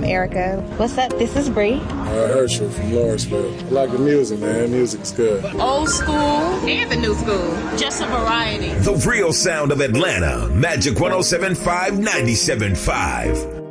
Erica. What's up? This is Bree. Herschel from Lawrenceville. I like the music, man. Music's good. Old school and the new school. Just a variety. The real sound of Atlanta. Magic 107.5, 97.5.